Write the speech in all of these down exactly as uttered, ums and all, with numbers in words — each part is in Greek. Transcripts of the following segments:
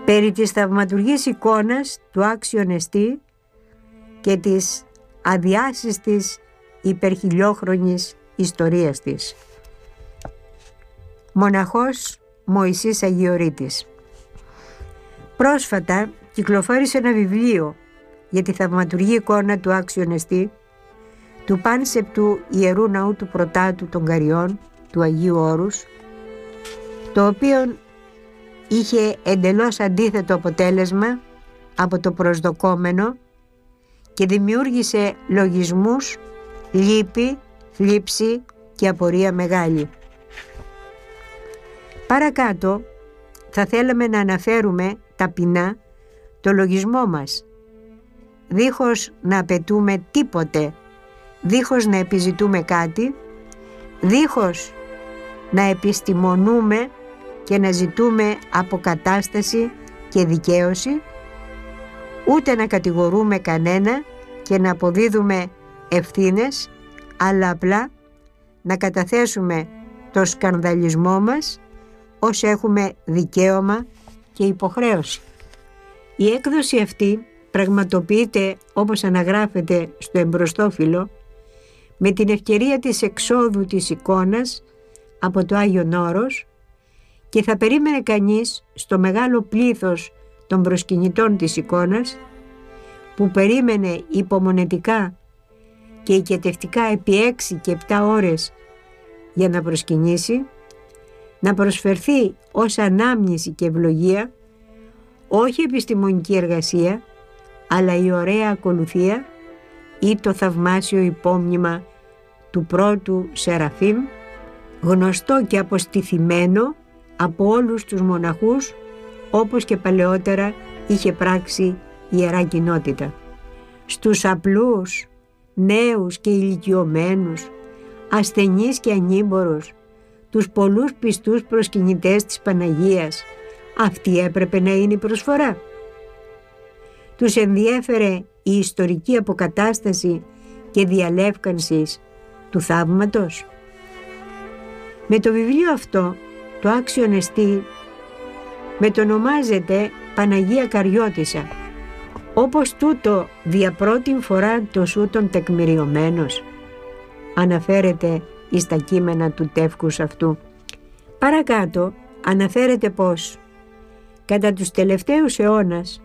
περί της θαυματουργής εικόνας του άξιον εστί και της αδιάσυστης υπερχιλιόχρονης ιστορίας της. Μοναχός Μωυσής Αγιορείτης. Πρόσφατα κυκλοφόρησε ένα βιβλίο για τη θαυματουργή εικόνα του άξιον εστί του πάνσεπτου Ιερού Ναού του Πρωτάτου των Καριών του Αγίου Όρους, το οποίο είχε εντελώς αντίθετο αποτέλεσμα από το προσδοκόμενο και δημιούργησε λογισμούς, λύπη, θλίψη και απορία μεγάλη. Παρακάτω θα θέλαμε να αναφέρουμε ταπεινά το λογισμό μας, δίχως να απαιτούμε τίποτε, δίχως να επιζητούμε κάτι, δίχως να επιστημονούμε και να ζητούμε αποκατάσταση και δικαίωση, ούτε να κατηγορούμε κανένα και να αποδίδουμε ευθύνες, αλλά απλά να καταθέσουμε το σκανδαλισμό μας ως έχουμε δικαίωμα και υποχρέωση. Η έκδοση αυτή πραγματοποιείται, όπως αναγράφεται στο εμπροστόφυλλο, με την ευκαιρία της εξόδου της εικόνας από το Άγιον Όρος, και θα περίμενε κανείς στο μεγάλο πλήθος των προσκυνητών της εικόνας, που περίμενε υπομονετικά και οικετευτικά επί έξι και επτά ώρες για να προσκυνήσει, να προσφερθεί ως ανάμνηση και ευλογία όχι επιστημονική εργασία, αλλά η ωραία ακολουθία ή το θαυμάσιο υπόμνημα του πρώτου Σεραφείμ, γνωστό και αποστηθημένο από όλους τους μοναχούς, όπως και παλαιότερα είχε πράξει η Ιερά Κοινότητα. Στους απλούς, νέους και ηλικιωμένους, ασθενείς και ανήμπορους, τους πολλούς πιστούς προσκυνητές της Παναγίας, αυτή έπρεπε να είναι η προσφορά. Τους ενδιέφερε η ιστορική αποκατάσταση και διαλεύκανση του θαύματος. Με το βιβλίο αυτό, το άξιον εστί μετονομάζεται Παναγία Καριώτισσα, όπως τούτο δια πρώτην φορά το σούτον τεκμηριωμένος, αναφέρεται εις τα κείμενα του τεύχους αυτού. Παρακάτω αναφέρεται πως κατά τους τελευταίους αιώνας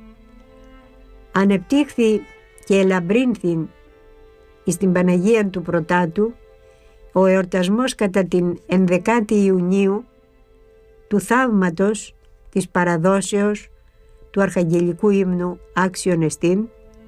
ανεπτύχθη και ελαμπρύνθη εις την Παναγία του Πρωτάτου ο εορτασμός κατά την ενδεκάτη Ιουνίου του θαύματος της παραδόσεως του αρχαγγελικού ύμνου Άξιον Εστίν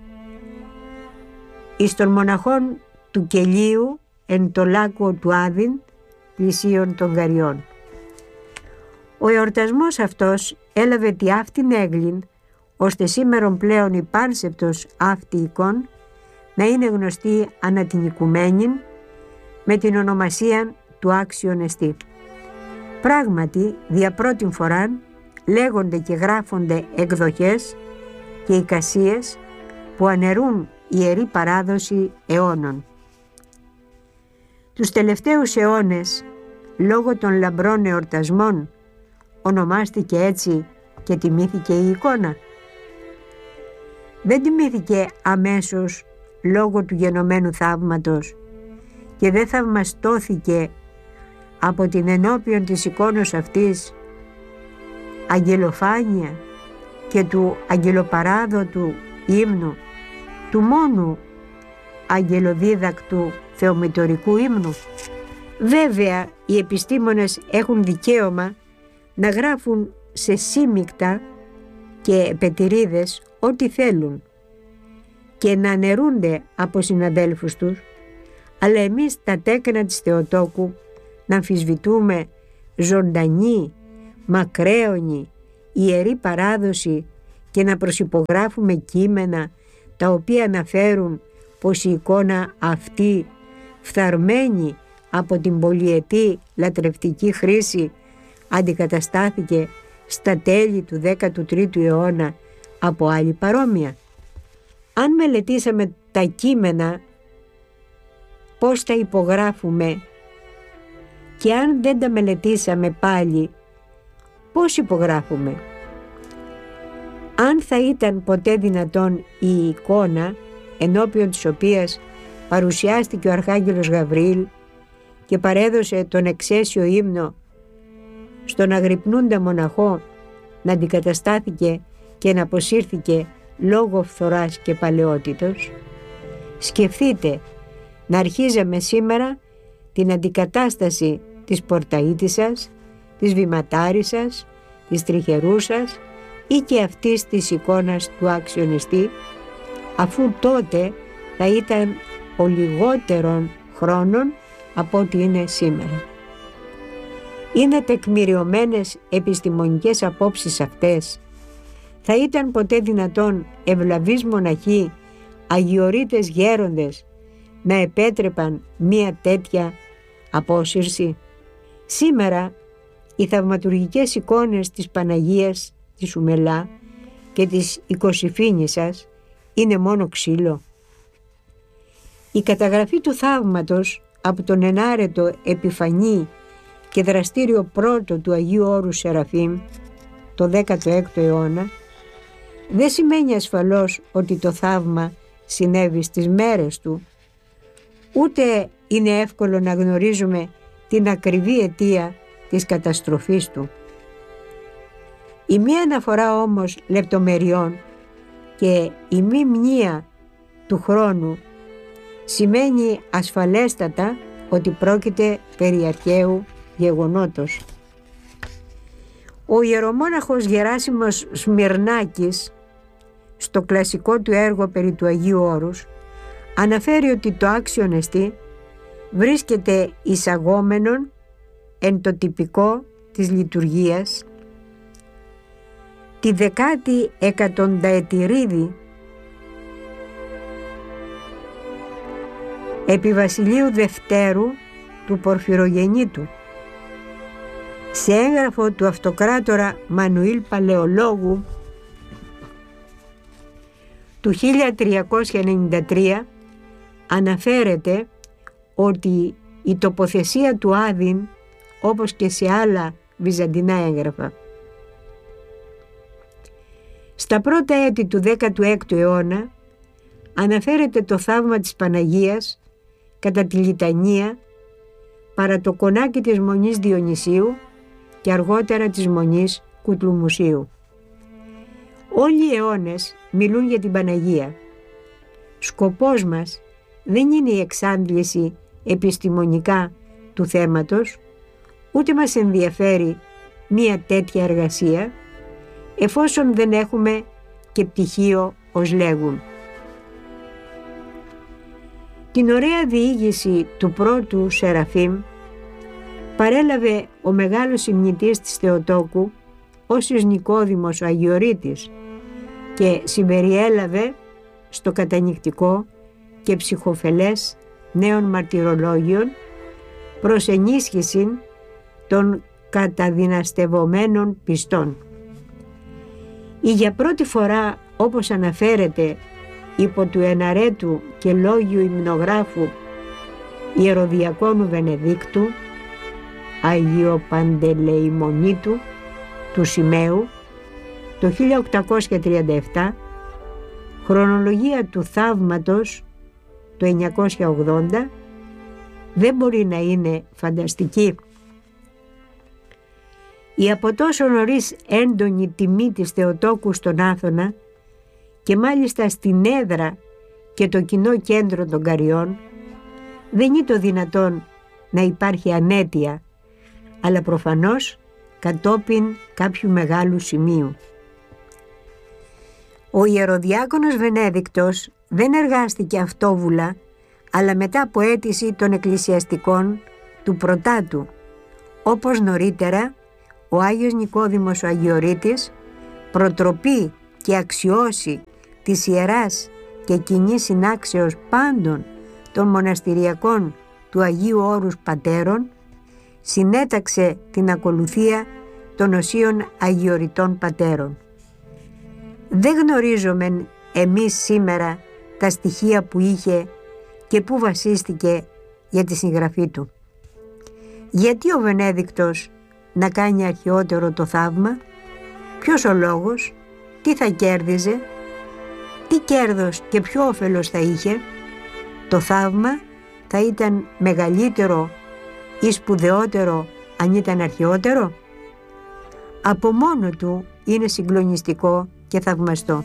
εις των μοναχών του Κελίου εν το λάκκο του Άδην πλησίων των Καριών. Ο εορτασμός αυτός έλαβε τη αυτήν έγκλην, ώστε σήμερον πλέον η πάνσεπτος αυτή εικόν να είναι γνωστή ανά την οικουμένην με την ονομασία του Άξιον Εστί. Πράγματι, δια πρώτην φοράν λέγονται και γράφονται εκδοχές και εικασίες που αναιρούν ιερή παράδοση αιώνων. Τους τελευταίους αιώνες, λόγω των λαμπρών εορτασμών, ονομάστηκε έτσι και τιμήθηκε η εικόνα. Δεν τιμήθηκε αμέσως λόγω του γενομένου θαύματος και δεν θαυμαστώθηκε από την ενώπιον της εικόνος αυτής αγγελοφάνεια και του αγγελοπαράδοτου ύμνου, του μόνου αγγελοδίδακτου θεομητορικού ύμνου. Βέβαια, οι επιστήμονες έχουν δικαίωμα να γράφουν σε σύμμικτα και πετηρίδες ό,τι θέλουν και να αναιρούνται από συναδέλφους τους, αλλά εμείς τα τέκνα της Θεοτόκου να αμφισβητούμε ζωντανή, μακραίωνη, ιερή παράδοση και να προσυπογράφουμε κείμενα τα οποία αναφέρουν πως η εικόνα αυτή, φθαρμένη από την πολυετή λατρευτική χρήση, αντικαταστάθηκε στα τέλη του δέκατου τρίτου αιώνα από άλλη παρόμοια. Αν μελετήσαμε τα κείμενα, πώς τα υπογράφουμε, και αν δεν τα μελετήσαμε πάλι, πώς υπογράφουμε? Αν θα ήταν ποτέ δυνατόν η εικόνα ενώπιον της οποίας παρουσιάστηκε ο Αρχάγγελος Γαβριήλ και παρέδωσε τον εξαίσιο ύμνο στον αγρυπνούντα μοναχό να αντικαταστάθηκε και να αποσύρθηκε λόγω φθοράς και παλαιότητος, σκεφτείτε να αρχίζαμε σήμερα την αντικατάσταση της πορταΐτισσας, της βηματάρισσας, της τριχερούσας ή και αυτής της εικόνας του αξιονιστή, αφού τότε θα ήταν ο λιγότερων χρόνων από ό,τι είναι σήμερα. Είναι τεκμηριωμένες επιστημονικές απόψεις αυτές. Θα ήταν ποτέ δυνατόν ευλαβείς μοναχοί, αγιορείτες γέροντες να επέτρεπαν μία τέτοια απόσυρση? Σήμερα οι θαυματουργικές εικόνες της Παναγίας, της Σουμελά και της Οικοσυφήνισσας είναι μόνο ξύλο. Η καταγραφή του θαύματος από τον ενάρετο επιφανή και δραστήριο πρώτο του Αγίου Όρους Σεραφείμ το δέκατο έκτο αιώνα δεν σημαίνει ασφαλώς ότι το θαύμα συνέβη στις μέρες του, ούτε είναι εύκολο να γνωρίζουμε την ακριβή αιτία της καταστροφής του. Η μία αναφορά όμως λεπτομεριών και η μη μνήα του χρόνου σημαίνει ασφαλέστατα ότι πρόκειται περί αρχαίου γεγονότος. Ο ιερομόναχος Γεράσιμος Σμυρνάκης στο κλασικό του έργο περί του Αγίου Όρους αναφέρει ότι το άξιον εστί βρίσκεται εισαγόμενον εν το τυπικό της λειτουργίας τη δεκάτη εκατονταετηρίδη επί Βασιλείου Δευτέρου του Πορφυρογεννήτου, σε έγγραφο του αυτοκράτορα Μανουήλ Παλαιολόγου του χίλια τριακόσια ενενήντα τρία αναφέρεται ότι η τοποθεσία του Άδην, όπως και σε άλλα βυζαντινά έγγραφα, στα πρώτα έτη του δέκατου έκτου αιώνα αναφέρεται το θαύμα της Παναγίας κατά τη λιτανία παρά το κονάκι της Μονής Διονυσίου και αργότερα της Μονής Κουτλουμουσίου. Όλοι οι αιώνες μιλούν για την Παναγία. Σκοπός μας δεν είναι η εξάντληση επιστημονικά του θέματος, ούτε μας ενδιαφέρει μία τέτοια εργασία, εφόσον δεν έχουμε και πτυχίο ως λέγουν. Την ωραία διήγηση του πρώτου Σεραφείμ παρέλαβε ο μεγάλος υμνητής της Θεοτόκου, Όσιος Νικόδημος ο Αγιορείτης, και συμπεριέλαβε στο κατανυκτικό και ψυχοφελές νέων μαρτυρολόγιων προς ενίσχυση των καταδυναστευομένων πιστών. Η για πρώτη φορά, όπως αναφέρεται υπό του εναρέτου και λόγιου υμνογράφου Ιεροδιακόνου Βενεδίκτου, Αγίου Παντελεημονίτου του Σημαίου, το χίλια οκτακόσια τριάντα επτά, χρονολογία του θαύματος το εννιακόσια ογδόντα, δεν μπορεί να είναι φανταστική. Η από τόσο νωρίς έντονη τιμή της Θεοτόκου στον Άθωνα και μάλιστα στην έδρα και το κοινό κέντρο των Καριών δεν είναι το δυνατόν να υπάρχει ανέτεια, αλλά προφανώς κατόπιν κάποιου μεγάλου σημείου. Ο Ιεροδιάκονος Βενέδικτος δεν εργάστηκε αυτόβουλα, αλλά μετά από αίτηση των εκκλησιαστικών του Πρωτάτου, όπως νωρίτερα ο Άγιος Νικόδημος ο Αγιορείτης προτροπή και αξιώσει της ιεράς και κοινής συνάξεως πάντων των μοναστηριακών του Αγίου Όρους Πατέρων, συνέταξε την ακολουθία των οσίων Αγιορειτών Πατέρων. Δεν γνωρίζουμε εμείς σήμερα τα στοιχεία που είχε και που βασίστηκε για τη συγγραφή του. Γιατί ο Βενέδικτος να κάνει αρχαιότερο το θαύμα? Ποιος ο λόγος? τι θα κέρδιζε, τι κέρδος και ποιο όφελος θα είχε? Το θαύμα θα ήταν μεγαλύτερο ή σπουδαιότερο αν ήταν αρχαιότερο? Από μόνο του είναι συγκλονιστικό και θαυμαστό.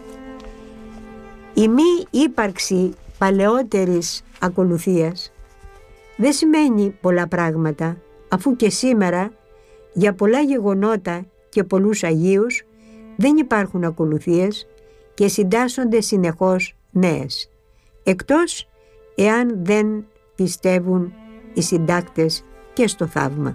Η μη ύπαρξη παλαιότερης ακολουθίας δεν σημαίνει πολλά πράγματα, αφού και σήμερα για πολλά γεγονότα και πολλούς Αγίους δεν υπάρχουν ακολουθίες και συντάσσονται συνεχώς νέες, εκτός εάν δεν πιστεύουν οι συντάκτες και στο θαύμα.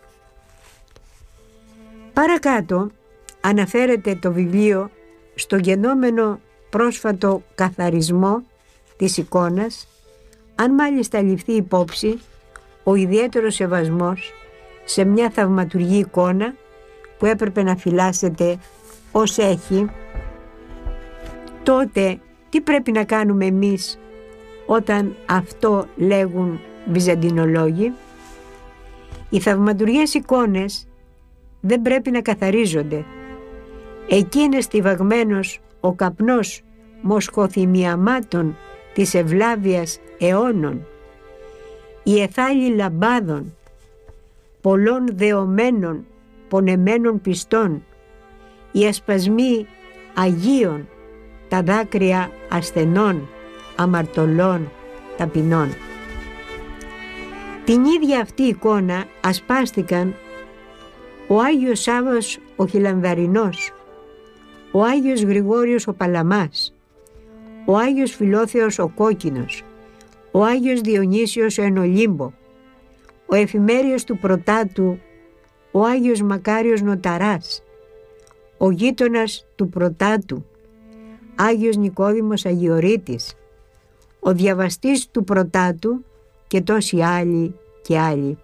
Παρακάτω αναφέρεται το βιβλίο στο γενόμενο πρόσφατο καθαρισμό της εικόνας, αν μάλιστα ληφθεί υπόψη ο ιδιαίτερος σεβασμός σε μια θαυματουργή εικόνα που έπρεπε να φυλάσσεται ως έχει, τότε τι πρέπει να κάνουμε εμείς όταν αυτό λέγουν βυζαντινολόγοι? Οι θαυματουργές εικόνες δεν πρέπει να καθαρίζονται. Εκεί είναι στιβαγμένος ο καπνός μοσχοθυμιαμάτων της ευλάβειας αιώνων, οι εθάλοι λαμπάδων, πολλών δεωμένων πονεμένων πιστών, οι ασπασμοί Αγίων, τα δάκρυα ασθενών, αμαρτωλών, ταπεινών. Την ίδια αυτή εικόνα ασπάστηκαν ο Άγιος Σάββας ο Χιλανδαρινός, ο Άγιος Γρηγόριος ο Παλαμάς, ο Άγιος Φιλόθεος ο Κόκκινος, ο Άγιος Διονύσιος ο Ενολύμπο, ο εφημέριος του Πρωτάτου, ο Άγιος Μακάριος Νοταράς, ο γείτονας του Πρωτάτου, Άγιος Νικόδημος Αγιορείτης, ο διαβαστής του Πρωτάτου και τόσοι άλλοι και άλλοι.